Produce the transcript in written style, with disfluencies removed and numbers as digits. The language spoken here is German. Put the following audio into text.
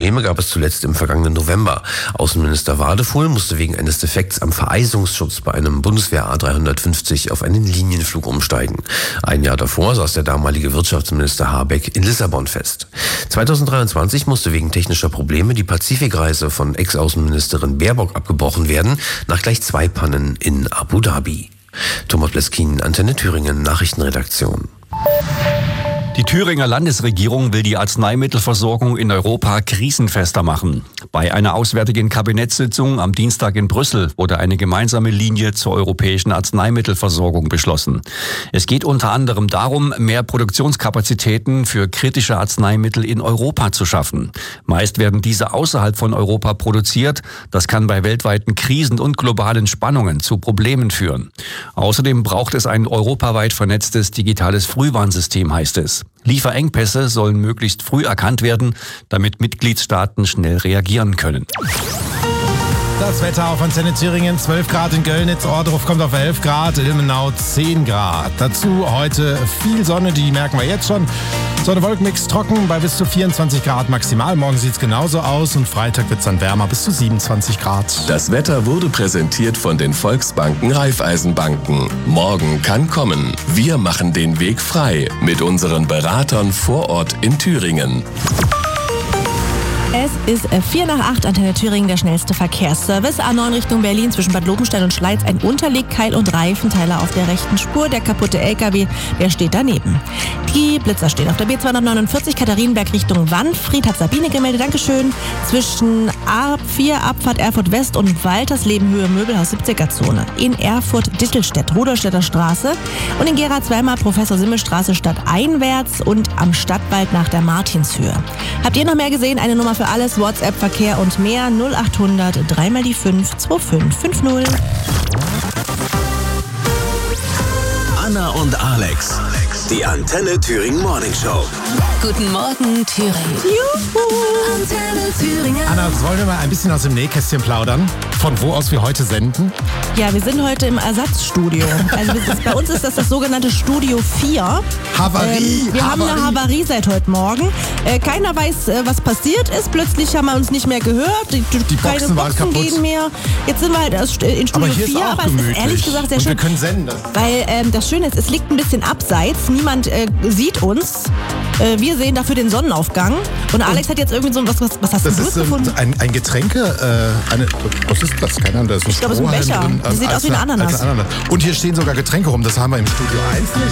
Probleme gab es zuletzt im vergangenen November. Außenminister Wadefuhl musste wegen eines Defekts am Vereisungsschutz bei einem Bundeswehr A350 auf einen Linienflug umsteigen. Ein Jahr davor saß der damalige Wirtschaftsminister Habeck in Lissabon fest. 2023 musste wegen technischer Probleme die Pazifikreise von Ex-Außenministerin Baerbock abgebrochen werden, nach gleich 2 Pannen in Abu Dhabi. Thomas Bleskin, Antenne Thüringen, Nachrichtenredaktion. Die Thüringer Landesregierung will die Arzneimittelversorgung in Europa krisenfester machen. Bei einer auswärtigen Kabinettssitzung am Dienstag in Brüssel wurde eine gemeinsame Linie zur europäischen Arzneimittelversorgung beschlossen. Es geht unter anderem darum, mehr Produktionskapazitäten für kritische Arzneimittel in Europa zu schaffen. Meist werden diese außerhalb von Europa produziert. Das kann bei weltweiten Krisen und globalen Spannungen zu Problemen führen. Außerdem braucht es ein europaweit vernetztes digitales Frühwarnsystem, heißt es. Lieferengpässe sollen möglichst früh erkannt werden, damit Mitgliedstaaten schnell reagieren können. Das Wetter auf Antenne Thüringen, 12 Grad in Göllnitz, Ohrdruf kommt auf 11 Grad, Ilmenau 10 Grad. Dazu heute viel Sonne, die merken wir jetzt schon. Sonne-Wolkenmix trocken bei bis zu 24 Grad maximal. Morgen sieht es genauso aus und Freitag wird es dann wärmer bis zu 27 Grad. Das Wetter wurde präsentiert von den Volksbanken Raiffeisenbanken. Morgen kann kommen. Wir machen den Weg frei mit unseren Beratern vor Ort in Thüringen. Es ist 7:45, Antenne Thüringen, der schnellste Verkehrsservice. A9 Richtung Berlin zwischen Bad Lobenstein und Schleiz ein Unterlegkeil und Reifenteiler auf der rechten Spur. Der kaputte LKW, der steht daneben. Die Blitzer stehen auf der B249 Katharinenberg Richtung Wanfried, hat Sabine gemeldet, Dankeschön. Zwischen A4 Abfahrt Erfurt West und Waltersleben Höhe Möbelhaus 70er Zone. In Erfurt Dittelstedt, Rudolstädter Straße und in Gera zweimal Professor Simmel Straße stadteinwärts und am Stadtwald nach der Martinshöhe. Habt ihr noch mehr gesehen? Eine Nummer für alles, WhatsApp, Verkehr und mehr 0800 3 mal die 5 2550. Anna und Alex, die Antenne Thüringen Morning Show. Guten Morgen, Thüringen. Juhu. Antenne Thüringen. Anna, wollen wir mal ein bisschen aus dem Nähkästchen plaudern? Von wo aus wir heute senden? Ja, wir sind heute im Ersatzstudio. Also bei uns ist das sogenannte Studio 4. Havarie! Wir haben eine Havarie seit heute Morgen. Keiner weiß, was passiert ist. Plötzlich haben wir uns nicht mehr gehört. Keine Boxen gehen mehr. Jetzt sind wir halt in Studio aber hier 4, ist aber es ist ehrlich gesagt sehr und schön. wir können senden. Weil das Schöne ist, es liegt ein bisschen abseits. Niemand sieht uns. Wir sehen dafür den Sonnenaufgang. Und Alex hat jetzt irgendwie so was hast du gefunden? Ein Getränke, was ist das? Keine Ahnung, da ist ein Ich glaube, es ist ein Strohhalm Becher. drin. Das sieht aus wie ein Ananas. Und hier stehen sogar Getränke rum, das haben wir im Studio 1 nicht.